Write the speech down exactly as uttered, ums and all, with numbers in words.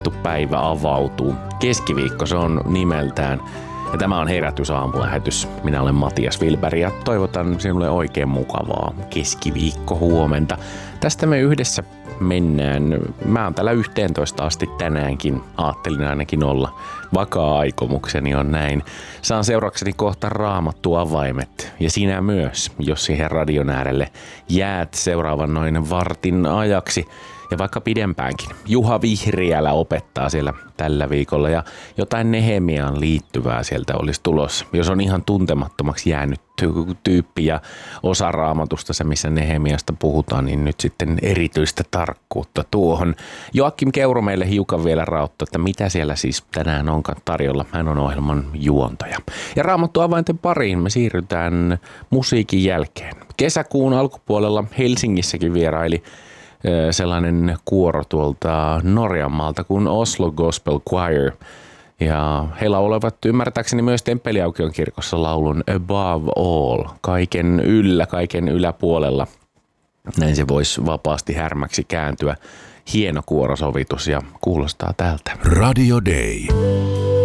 päivä avautuu. Keskiviikko se on nimeltään. Ja tämä on Herätysaamulähetys. Minä olen Matias Wilberg ja toivotan sinulle oikein mukavaa keskiviikko huomenta. Tästä me yhdessä mennään. Mä oon täällä yhteentoista asti tänäänkin. Aattelin ainakin olla. Vakaa aikomukseni on näin. Saan seurakseni kohta Raamattu avaimet. Ja sinä myös, jos siihen radion äärelle jäät seuraavan noin vartin ajaksi. Ja vaikka pidempäänkin. Juha Vihriälä opettaa siellä tällä viikolla ja jotain Nehemiaan liittyvää sieltä olisi tulossa. Jos on ihan tuntemattomaksi jäänyt tyyppi ja osa Raamatusta, se missä Nehemiasta puhutaan, niin nyt sitten erityistä tarkkuutta tuohon. Joakim Keuro meille hiukan vielä rauttaa, että mitä siellä siis tänään onkaan tarjolla. Hän on ohjelman juontaja. Ja Raamattu avainten pariin me siirrytään musiikin jälkeen. Kesäkuun alkupuolella Helsingissäkin vieraili sellainen kuoro tuolta Norjanmaalta kuin Oslo Gospel Choir. Ja heillä olevat ymmärtääkseni myös Temppeliaukion kirkossa laulun Above All, kaiken yllä, kaiken yläpuolella. Näin se voisi vapaasti härmäksi kääntyä. Hieno kuorosovitus ja kuulostaa tältä. Radio Day.